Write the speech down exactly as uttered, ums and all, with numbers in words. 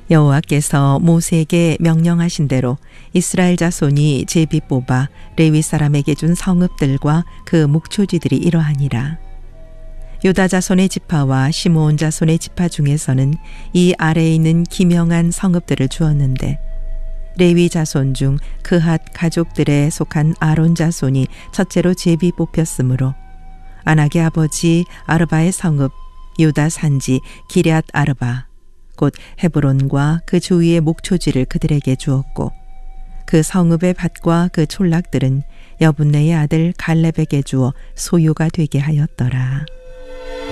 여호와께서 모세에게 명령하신 대로 이스라엘 자손이 제비 뽑아 레위 사람에게 준 성읍들과 그 목초지들이 이러하니라. 유다 자손의 지파와 시므온 자손의 지파 중에서는 이 아래에 있는 기명한 성읍들을 주었는데 레위 자손 중 그핫 가족들에 속한 아론 자손이 첫째로 제비 뽑혔으므로 아낙의 아버지 아르바의 성읍 유다 산지 기럇 아르바 곧 헤브론과 그 주위의 목초지를 그들에게 주었고 그 성읍의 밭과 그 촌락들은 여분네의 아들 갈렙에게 주어 소유가 되게 하였더라.